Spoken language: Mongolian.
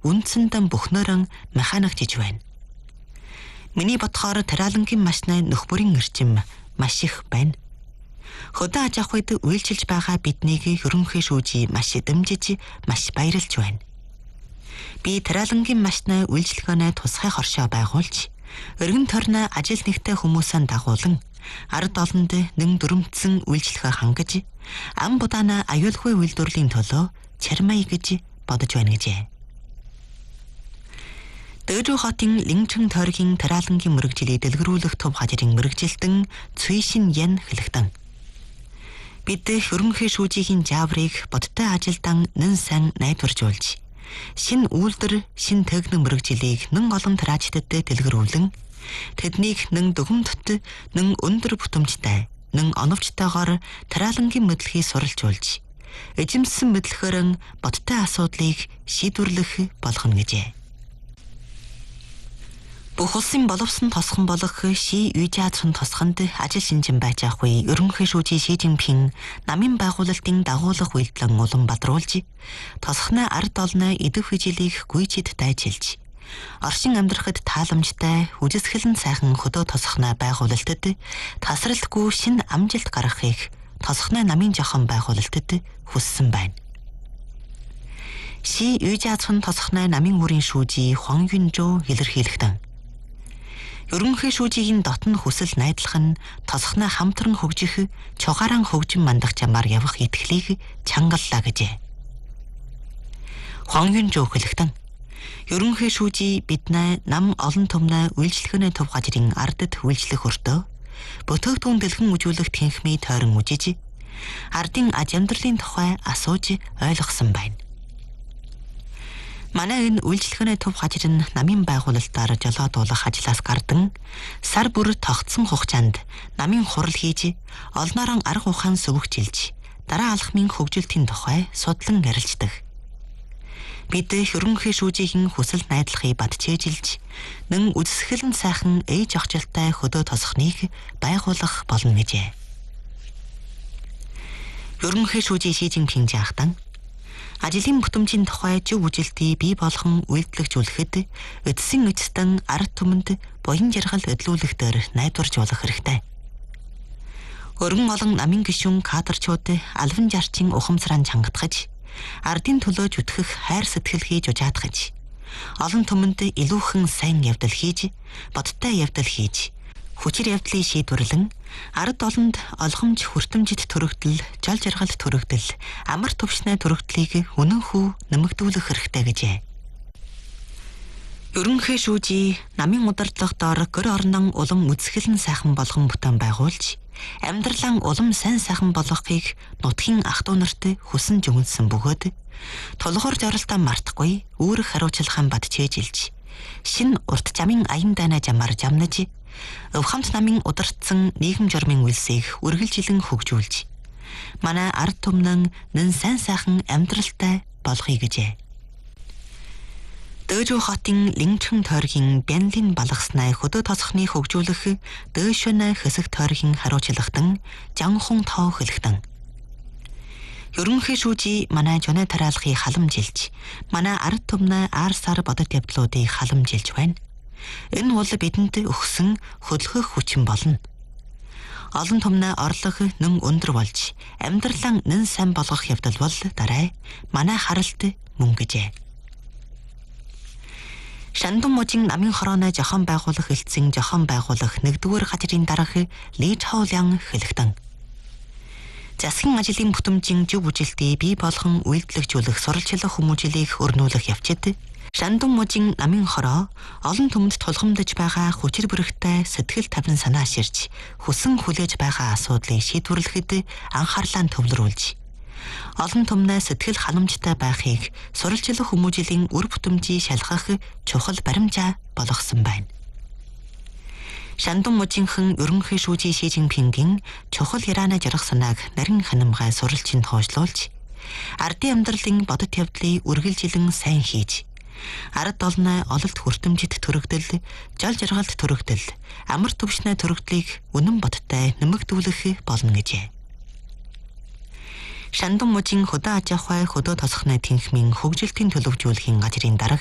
үндсэндээ бүхнөрөн механик жиж байна. Миний бодохоор тариалангийн машины нөх бүрийн эрчим маш их байна. Хөдөө аж ахуйд үйлчилж байгаа биднийг ерөнхий шүүжий маш дэмжиж, маш баярлж байна. Би тариалангийн машины үйлчлэгөөний тусгай хоршоо байгуулж, өргөн тойрны ажил нэгтэй хүмүүсийн дагуулan ард олонд нэн дүрмтсэн үйлчлэгээ хангаж, ам будаана аюулгүй үйлдвэрлэлийн төлөө чармай гэж бодож байна гэжээ. Дөөрөө хотын Линчэн тойргийн тариалангийн мэрэгжилийг дэлгэрүүлэх төв хажирын мэрэгжилтэн Цуйшин Ян хэлэхтэн. Бид ерөнхий шүүжигийн жаврыг бодтой ажилдан нэн сайн найдваржуулж, шин үйлдвэр, шин техник мэрэгжилийг нэн олон тараачдад дэлгэрүүлэн, тэднийг нэн дүгнэлттэй, нэн өндөр бүтэмжтэй, нэн оновчтойгоор тариалангийн мэдлэгийг суралцуулж, эзэмсэн мэдлэгээр бодтой асуудлыг шийдвэрлэх болгоно гэжээ. Бүх улсын боловсон тосхон болох Ши Юйжаацун тосхонд ажил шинжин байж ахгүй ерөнхий шүүжий Ши Жинпин намын байгуулалтын дагуулах үйлдэлэн улам бадруулж, тосхны ард олны идэв хижилийг гүйчид дайжилж, оршин амьдрахад тааламжтай үжисгэлэн сайхан хөдөө тосхны байгуулалтад тасралтгүй шин амжилт гаргахыг тосхны намын жохон байгуулалтад хүссэн байна. Ши Юйжаацун тосхны намын үрийн шүүжий Хуан Юнжоо илэрхийлэхдээ ерөнхий шүүжигийн дотн хүсэл найдлах нь тосхны хамтран хөгжих, чугааран хөгжин мандах чамаар явах итгэлийг чангаллаа гэжээ. Хуан Юнжоо хэлэхдээ ерөнхий шүүжий биднээ нам олон түмнээ үйлчлэгний төв хажирын ардд үйлчлэх өртөө бүтээгдэхүүн дэлгэн үзүүлэх тэнхмий тойрон үжиж, ардын аж амьдралын тухай асууж ойлгосон байна. Манай энэ үйлчлэгний төв хажир нь намын байгуулалтаар жолоодуулах ажлаас гардан, сар бүр тогтсон хугацаанд намын хурал хийж, олноорон арга ухаан сөвөгжилж, дараа алхмын хөгжилтийн тухай судлан ярилцдаг. Бид ерөнхий шүүжигийн хүсэл найдлахыг бадчээжилж, нэн үсгэлэн сайхан ээж охжилтай хөдөө тосхныг байгуулах болно гэжээ. Ерөнхий шүүжий Ши Жинпин жаахтан ажлын бүтэмжийн тухай зөв үжилтийг бий болгон үйлдэлжүүлэхэд эдсэн эцэстэн ард түмэнд буян жаргал өдлүүлэхээр найдваржуулах хэрэгтэй. Өргөн олон намын гишүүн кадрчууд алван жарчин ухамсараа чангатгаж, ардын төлөө зүтгэх хайр сэтгэл хийж ужаатгаж, олон түмэнд илүүхэн сайн явдал хийж, бодтой явдал хийж, хүчээр явдлыг шийдвэрлэн, ард олонд олгомж хүртэмжит төрөгдөл, жол жаргалт төрөгдөл, амар төвшний төрөгдлийг үнэнхүү нэмэгдүүлэх хэрэгтэй гэжээ. Ерөнхий шүүжий намын удирдлага доор гэр орнон улам үсгэлэн сайхан болгон бүтээн байгуулж, амьдралан улам сайн сайхан болгохыг нутгийн ах トゥ нарт хүсэн жүгэнсэн бөгөөд, тулгуур зорилтоо мартахгүй үүрэг хариуцлагын бад чээжилж, шин урт жамын аян дайна жамаар жамнаж, өвхамт намын удирдсан нийгэм журмын үйлсийг үргэлжилэн хөгжүүлж, манай ард түмнэн нэн сайн сайхан амьдралтай болгоё гэжээ. Дөөрөө хотын Линчэн тойргийн Бянлин балгаснаа хөдөө тосхны хөгжүүлэх дөшөнө хэсэг тойргийн хариуцлагатан Жанхун Тоо хэлэхдээ ерөнхий шүүжий манай жонэ тараалахыг халамжилж, манай ард түмнээ аарсаар бодит явдлуудыг халамжилж байна. Энэ бол бидэнд өгсөн хөдөлгөх хүчин болно. Олон түмнээ орлого нэн өндөр болж, амьдралаа нэн сайн болгох явдал бол дараа манай харалт мөн гэжээ. Шандун мужийн намын хорооны жохон байгуулах элцэн жохон байгуулах нэгдүгээр хажирын дарга Ли Чаолян хэлэхдээ засгийн ажлын бүтэмжийн зөв үжилтийг бий болгон үйлдэлжүүлэх сурвалжлах хүмүүжлийг өрнүүлэх явцад Шандун мужийн намын хороо олон түмэнд тулгамдж байгаа хүчир бүрэгтэй сэтгэл тавин санаа ширж, хүсэн хүлээж байгаа асуудлыг шийдвэрлэхэд анхаарлаа төвлөрүүлж, олон түмнээ сэтгэл ханамжтай байхыг сурвалжлах хүмүүжлийн үр бүтэмжийг шалгах чухал баримжаа болгосон байна. Шандун мужийнхан ерөнхий шүүжий Ши Жинпингийн чухал Ираны жаргах санааг нарийн ханамгай сурвалжин тооцоолж, ардын амьдралын бодит явдлыг үргэлжилэн сайн хийж, ард олны ололт хүртэмжит төрөгдөл, жол жаргалт төрөгдөл, амар төвшний төрөгдлийг үнэн бодтой нэмэгдүүлэх болно гэжээ. Шандун мужийн хөдөө аж ахуй хөдөө тосхны тэнхмийн хөгжилтийн төлөвжүүлэхийн газрын дарга